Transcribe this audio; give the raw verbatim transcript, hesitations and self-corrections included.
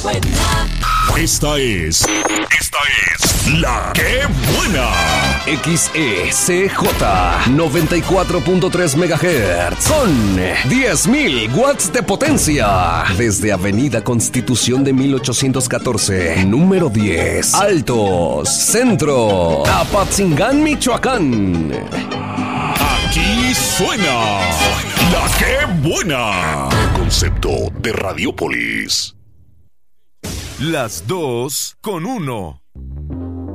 buena. Esta es. Esta es. La que buena. X E C J noventa y cuatro punto tres megahertz con diez mil watts de potencia. Desde Avenida Constitución de mil ochocientos catorce, número diez, Altos, Centro, Apatzingán, Michoacán. Aquí suena La que buena. Concepto de Radiopolis. Las dos con uno.